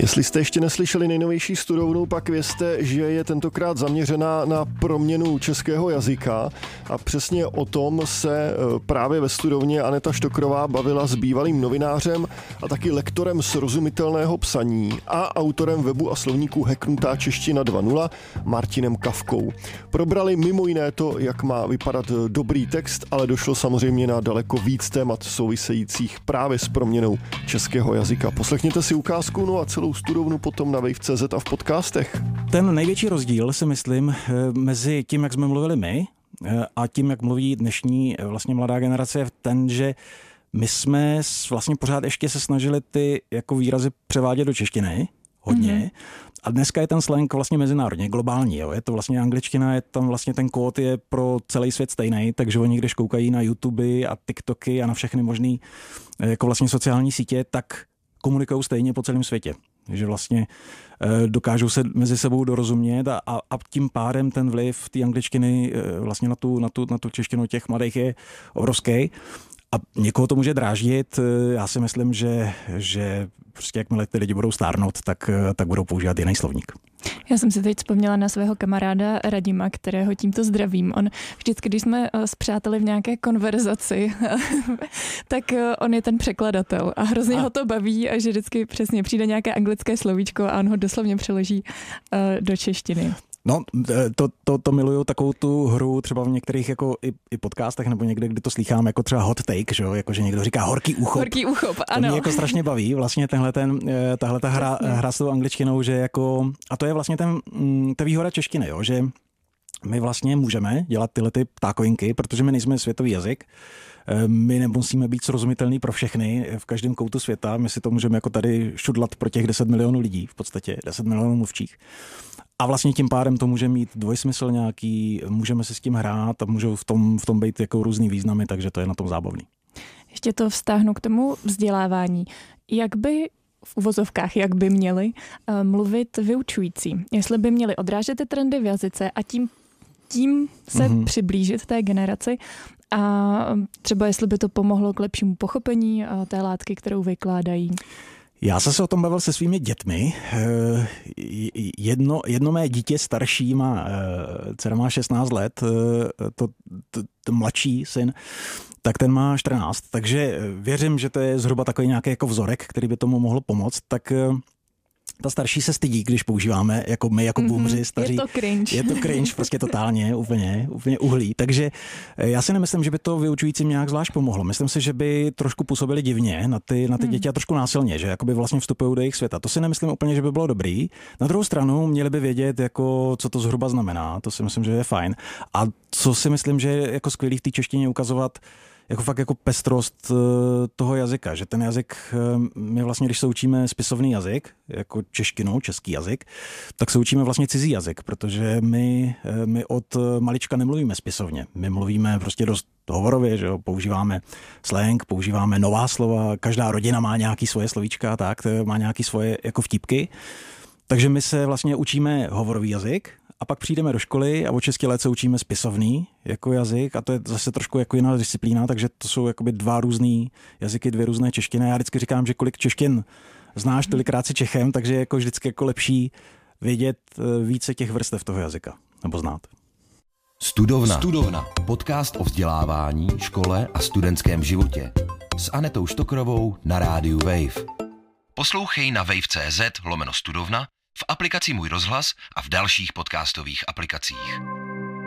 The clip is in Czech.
Jestli jste ještě neslyšeli nejnovější studovnu, pak vězte, že je tentokrát zaměřená na proměnu českého jazyka a přesně o tom se právě ve studovně Aneta Štokrová bavila s bývalým novinářem a taky lektorem srozumitelného psaní a autorem webu a slovníku Hacknutá čeština 2.0 Martinem Kafkou. Probrali mimo jiné to, jak má vypadat dobrý text, ale došlo samozřejmě na daleko víc témat souvisejících právě s proměnou českého jazyka. Poslechněte si ukázku, no a celou studovnu potom na wave.cz a v podcastech. Ten největší rozdíl si myslím mezi tím, jak jsme mluvili my a tím, jak mluví dnešní vlastně mladá generace, je ten, že my jsme vlastně pořád ještě se snažili ty jako výrazy převádět do češtiny hodně. A dneska je ten slang vlastně mezinárodně, globální. Jo. Je to vlastně angličtina, je tam vlastně ten kód je pro celý svět stejný, takže oni, když koukají na YouTube a TikToky a na všechny možný jako vlastně sociální sítě, tak komunikují stejně po celém světě. Že vlastně dokážou se mezi sebou dorozumět a tím pádem ten vliv té angličtiny vlastně na tu češtinu těch mladých je obrovský. A někoho to může dráždit. Já si myslím, že prostě jakmile ty lidi budou stárnout, tak budou používat jiný slovník. Já jsem si teď vzpomněla na svého kamaráda Radima, kterého tímto zdravím. On vždycky, když jsme s přáteli v nějaké konverzaci, tak on je ten překladatel a hrozně ho to baví a že vždycky přesně přijde nějaké anglické slovíčko a on ho doslovně přeloží do češtiny. No, to miluju, takovou tu hru třeba v některých jako i podcastech nebo někde, kde to slýchám, jako třeba hot take, že jo, jako že někdo říká horký uchop. Horký uchop, ano. To mě jako strašně baví, vlastně tahle ta hra s tou angličtinou, že jako, a to je vlastně ta výhoda češtiny, jo, že my vlastně můžeme dělat tyhle ty ptákovinky, protože my nejsme světový jazyk, my nemusíme být srozumitelný pro všechny v každém koutu světa, my si to můžeme jako tady šudlat pro těch 10 milionů lidí, v podstatě 10 milionů mluvčích. A vlastně tím pádem to může mít dvojsmysl nějaký, můžeme si s tím hrát a můžou v tom být jako různý významy, takže to je na tom zábavný. Ještě to vztáhnu k tomu vzdělávání. Jak by v uvozovkách, jak by měli mluvit vyučující? Jestli by měli odrážet ty trendy v jazyce a tím se přiblížit té generaci a třeba jestli by to pomohlo k lepšímu pochopení té látky, kterou vykládají? Já jsem se o tom bavil se svými dětmi. Jedno mé dítě starší dcera má 16 let, to mladší syn, tak ten má 14, takže věřím, že to je zhruba takový nějaký jako vzorek, který by tomu mohl pomoct, tak ta starší se stydí, když používáme, jako my, jako boomři staří. Je to cringe, prostě totálně, úplně uhlí. Takže já si nemyslím, že by to vyučujícím nějak zvlášť pomohlo. Myslím si, že by trošku působili divně na ty děti a trošku násilně, že jakoby vlastně vstupují do jejich světa. To si nemyslím úplně, že by bylo dobrý. Na druhou stranu měli by vědět, jako, co to zhruba znamená. To si myslím, že je fajn. A co si myslím, že je jako skvělý v té češtině ukazovat jako fakt jako pestrost toho jazyka, že ten jazyk, my vlastně, když se učíme spisovný jazyk, jako češtinu, český jazyk, tak se učíme vlastně cizí jazyk, protože my od malička nemluvíme spisovně. My mluvíme prostě dost hovorově, že jo, používáme slang, používáme nová slova, každá rodina má nějaký svoje slovíčka, tak, má nějaký svoje jako vtipky. Takže my se vlastně učíme hovorový jazyk, a pak přijdeme do školy a od 6 let se učíme spisovný jako jazyk a to je zase trošku jako jiná disciplína, takže to jsou jakoby dva různý jazyky, dvě různé češtiny. Já vždycky říkám, že kolik češtin znáš, tolikrát si Čechem, takže jako vždycky jako lepší vědět více těch vrstev toho jazyka, nebo znát. Studovna. Podcast o vzdělávání, škole a studentském životě. S Anetou Štokrovou na rádiu Wave. Poslouchej na wave.cz/studovna, v aplikaci Můj rozhlas a v dalších podcastových aplikacích.